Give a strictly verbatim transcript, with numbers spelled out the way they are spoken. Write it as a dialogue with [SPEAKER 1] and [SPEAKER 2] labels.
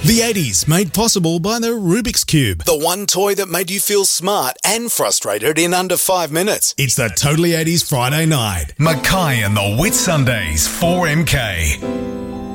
[SPEAKER 1] The eighties made possible by the Rubik's Cube, the one toy that made you feel smart and frustrated in under five minutes. It's the Totally eighties Friday night.
[SPEAKER 2] Mackay and the Whit Sundays, four M K.